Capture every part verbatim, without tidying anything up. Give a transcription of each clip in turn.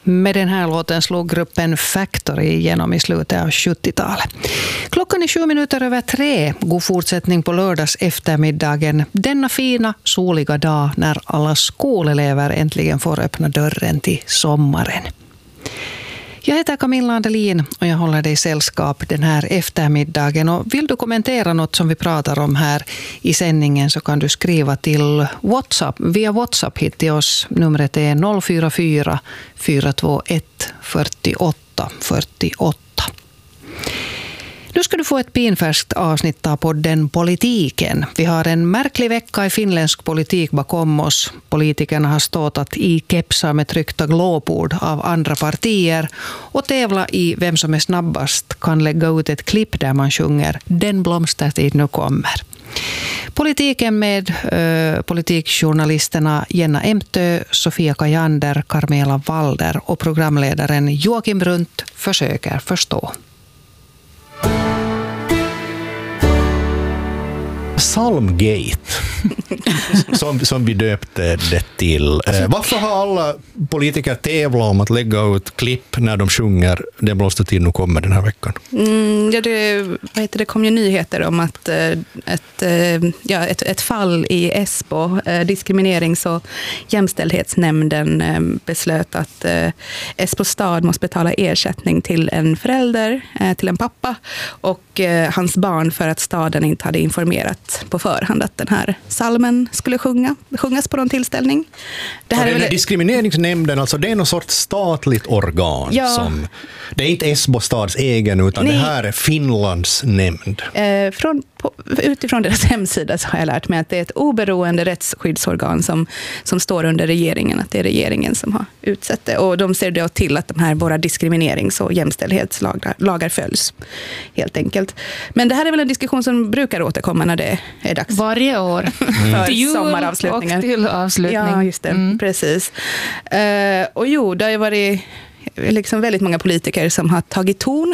Med den här låten slog gruppen Factory igenom i slutet av sjuttiotalet. Klockan är sju minuter över tre. God fortsättning på lördags eftermiddagen. Denna fina, soliga dag när alla skolelever äntligen får öppna dörren till sommaren. Jag heter Camilla Andelin och jag håller dig sällskap den här eftermiddagen. Och vill du kommentera något som vi pratar om här i sändningen så kan du skriva till WhatsApp, via WhatsApp hit till oss. Numret är noll fyra fyra fyra två ett fyrtioåtta fyrtioåtta. Nu ska du få ett pinfärskt avsnitt av podden Politiken. Vi har en märklig vecka i finländsk politik bakom oss. Politikerna har ståtat i kepsar med tryckta glåpord av andra partier och tävla i vem som är snabbast kan lägga ut ett klipp där man sjunger Den blomstertid nu kommer. Politiken med äh, politikjournalisterna Jenna Emtö, Sofia Kajander, Carmela Walder och programledaren Joakim Brunt försöker förstå. Psalmgate, som, som vi döpte det till. Eh, varför har alla politiker tävlat om att lägga ut klipp när de sjunger Den blomstertid nu kommer den här veckan? Mm, ja, det, vad heter det, kom ju nyheter om att eh, ett, eh, ja, ett, ett fall i Esbo, eh, diskriminerings- och jämställdhetsnämnden eh, beslöt att eh, Esbo stad måste betala ersättning till en förälder, eh, till en pappa och eh, hans barn för att staden inte hade informerat på förhand att den här salmen skulle sjunga, sjungas på någon tillställning. Det här är väl... Diskrimineringsnämnden, alltså det är någon sorts statligt organ. Ja. Som, det är inte Esbo stads egen utan Nej. Det här är Finlands nämnd. Eh, från, på, utifrån deras hemsida så har jag lärt mig att det är ett oberoende rättsskyddsorgan som, som står under regeringen, att det är regeringen som har utsett det. Och de ser då till att de här våra diskriminerings- och jämställdhetslagar lagar följs, helt enkelt. Men det här är väl en diskussion som brukar återkomma när det är dags. Varje år. Mm. För till sommaravslutningar. Och till avslutning. Ja, just det. Mm. Precis. Uh, och jo, det har ju varit liksom väldigt många politiker som har tagit ton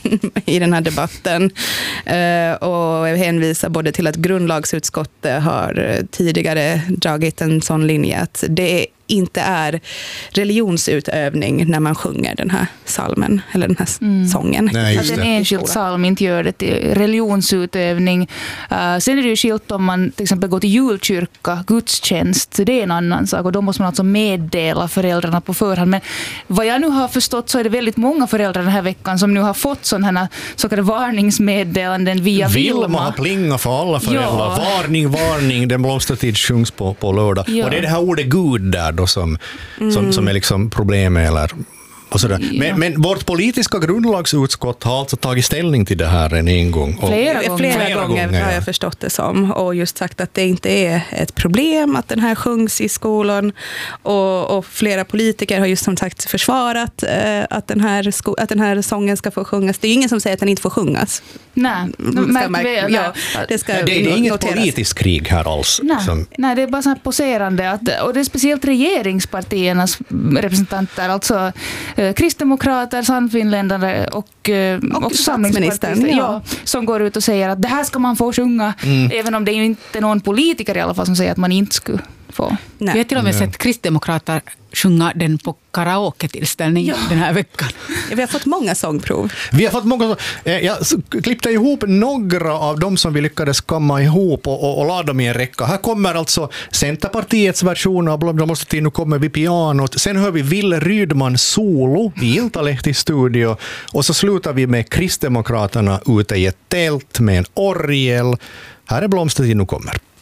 i den här debatten uh, och hänvisar både till att grundlagsutskottet har tidigare dragit en sån linje att det inte är religionsutövning när man sjunger den här salmen eller den här mm. sången. Nej, att en enskild salm inte gör det till religionsutövning. Uh, sen är det ju skilt om man till exempel går till julkyrka, gudstjänst, det är en annan sak och då måste man alltså meddela föräldrarna på förhand. Men vad jag nu har förstått så är det väldigt många föräldrar den här veckan som nu har fått sådana här så kallade varningsmeddelanden via Vilma. Vilma har plingat för alla föräldrar. Ja. Varning, varning, den blomstertid sjungs på, på lördag. Ja. Och det är det här ordet Gud där då som, mm. som, som är liksom problemet eller och sådär. Ja. Men, men vårt politiska grundlagsutskott har alltså tagit ställning till det här en, en gång. Och flera gånger, flera flera gånger, gånger har jag förstått det som och just sagt att det inte är ett problem att den här sjungs i skolan och, och flera politiker har just som sagt försvarat eh, att, den här sko- att den här sången ska få sjungas. Det är ingen som säger att den inte får sjungas. Nej, märk- ja, det, ska det, det är inget noteras. Politiskt krig här alls. Nej, som... nej det är bara så här poserande att, och det är speciellt regeringspartiernas representanter, alltså kristdemokrater, sannfinländare och, och, och samlingspartister ja. ja, som går ut och säger att det här ska man få sjunga, mm. även om det är ju inte någon politiker i alla fall som säger att man inte skulle få. Nej. Vi har till och med sett kristdemokrater sjunga den på karaoke-tillställning ja. den här veckan. Vi har fått många sångprov. Vi har fått många. Jag klippte ihop några av dem som vi lyckades komma ihop och, och, och la dem i en räcka. Här kommer alltså Centerpartiets version av Blom måste nu kommer vi pianot. Sen hör vi Ville Rydman solo i Iltalehti studio och så slutar vi med Kristdemokraterna ute i ett tält med en orgel. Här är Blomstertid nu kommer.